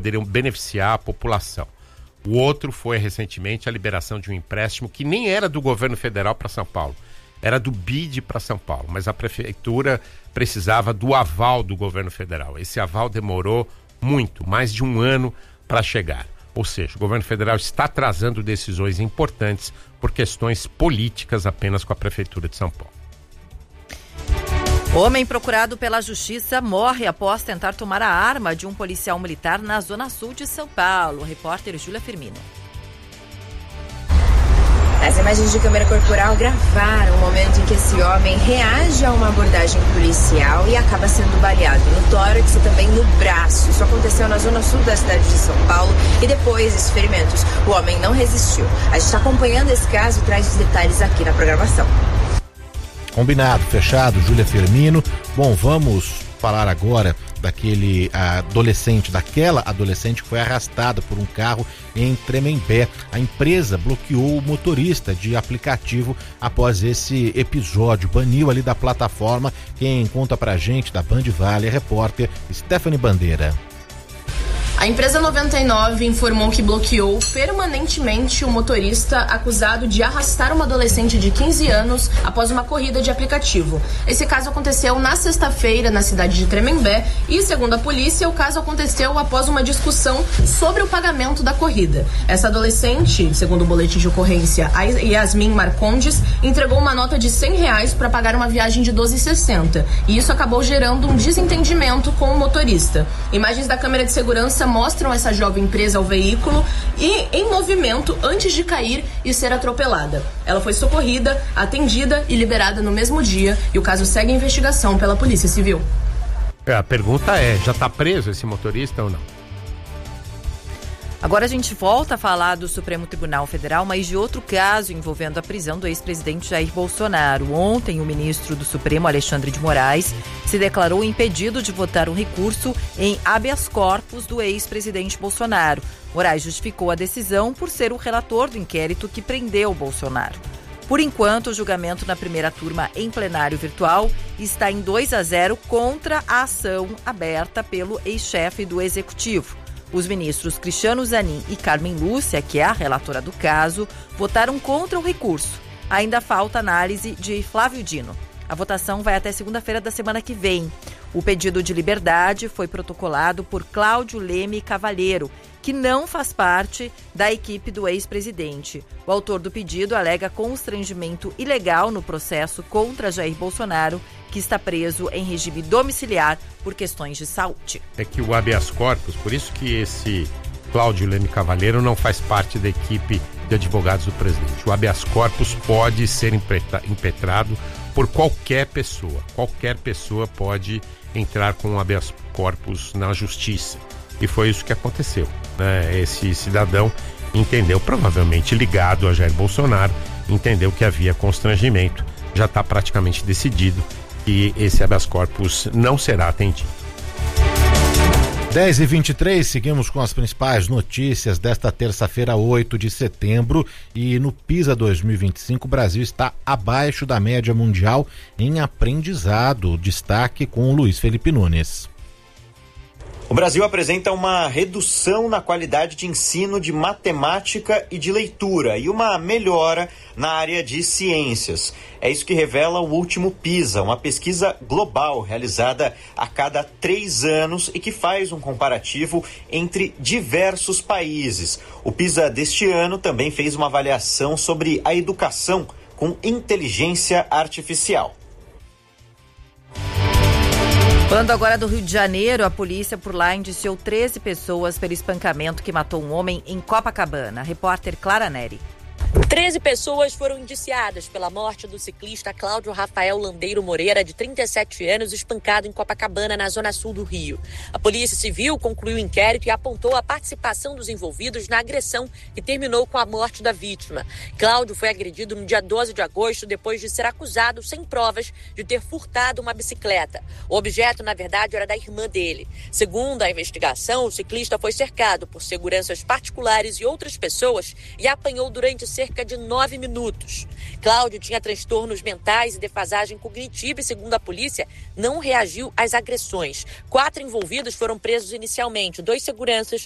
poderiam beneficiar a população. O outro foi recentemente a liberação de um empréstimo que nem era do governo federal para São Paulo, era do BID para São Paulo, mas a prefeitura precisava do aval do governo federal. Esse aval demorou muito, mais de um ano para chegar. Ou seja, o governo federal está atrasando decisões importantes por questões políticas apenas com a prefeitura de São Paulo. Homem procurado pela justiça morre após tentar tomar a arma de um policial militar na zona sul de São Paulo. Repórter Júlia Firmino. As imagens de câmera corporal gravaram o momento em que esse homem reage a uma abordagem policial e acaba sendo baleado no tórax e também no braço. Isso aconteceu na zona sul da cidade de São Paulo e depois desses ferimentos, o homem não resistiu. A gente está acompanhando esse caso e traz os detalhes aqui na programação. Combinado, fechado, Júlia Firmino. Bom, vamos falar agora daquela adolescente que foi arrastada por um carro em Tremembé. A empresa bloqueou o motorista de aplicativo após esse episódio, baniu ali da plataforma. Quem conta pra gente da Band Vale é a repórter Stephanie Bandeira. A empresa 99 informou que bloqueou permanentemente o motorista acusado de arrastar uma adolescente de 15 anos após uma corrida de aplicativo. Esse caso aconteceu na sexta-feira na cidade de Tremembé e, segundo a polícia, o caso aconteceu após uma discussão sobre o pagamento da corrida. Essa adolescente, segundo o boletim de ocorrência, a Yasmin Marcondes, entregou uma nota de R$100 para pagar uma viagem de R$12,60 e isso acabou gerando um desentendimento com o motorista. Imagens da câmera de segurança mostram essa jovem presa ao veículo e em movimento antes de cair e ser atropelada. Ela foi socorrida, atendida e liberada no mesmo dia e o caso segue a investigação pela Polícia Civil. A pergunta é, já está preso esse motorista ou não? Agora a gente volta a falar do Supremo Tribunal Federal, mas de outro caso envolvendo a prisão do ex-presidente Jair Bolsonaro. Ontem, o ministro do Supremo, Alexandre de Moraes, se declarou impedido de votar um recurso em habeas corpus do ex-presidente Bolsonaro. Moraes justificou a decisão por ser o relator do inquérito que prendeu Bolsonaro. Por enquanto, o julgamento na primeira turma em plenário virtual está em 2-0 contra a ação aberta pelo ex-chefe do Executivo. Os ministros Cristiano Zanin e Carmen Lúcia, que é a relatora do caso, votaram contra o recurso. Ainda falta análise de Flávio Dino. A votação vai até segunda-feira da semana que vem. O pedido de liberdade foi protocolado por Cláudio Leme Cavalheiro, que não faz parte da equipe do ex-presidente. O autor do pedido alega constrangimento ilegal no processo contra Jair Bolsonaro, que está preso em regime domiciliar por questões de saúde. É que o habeas corpus, por isso que esse Cláudio Leme Cavalheiro não faz parte da equipe de advogados do presidente. O habeas corpus pode ser impetrado por qualquer pessoa. Qualquer pessoa pode entrar com um habeas corpus na justiça. E foi isso que aconteceu, né? Esse cidadão entendeu, provavelmente ligado a Jair Bolsonaro, entendeu que havia constrangimento. Já está praticamente decidido que esse habeas corpus não será atendido. 10h23, seguimos com as principais notícias desta terça-feira, 8 de setembro. E no PISA 2025, o Brasil está abaixo da média mundial em aprendizado. Destaque com o Luiz Felipe Nunes. O Brasil apresenta uma redução na qualidade de ensino de matemática e de leitura e uma melhora na área de ciências. É isso que revela o último PISA, uma pesquisa global realizada a cada 3 anos e que faz um comparativo entre diversos países. O PISA deste ano também fez uma avaliação sobre a educação com inteligência artificial. Falando agora do Rio de Janeiro, a polícia por lá indiciou 13 pessoas pelo espancamento que matou um homem em Copacabana. Repórter Clara Neri. 13 pessoas foram indiciadas pela morte do ciclista Cláudio Rafael Landeiro Moreira, de 37 anos, espancado em Copacabana, na zona sul do Rio. A Polícia Civil concluiu o inquérito e apontou a participação dos envolvidos na agressão que terminou com a morte da vítima. Cláudio foi agredido no dia 12 de agosto, depois de ser acusado, sem provas, de ter furtado uma bicicleta. O objeto, na verdade, era da irmã dele. Segundo a investigação, o ciclista foi cercado por seguranças particulares e outras pessoas e apanhou durante cerca de 9 minutos. Cláudio tinha transtornos mentais e defasagem cognitiva e, segundo a polícia, não reagiu às agressões. 4 envolvidos foram presos inicialmente, 2 seguranças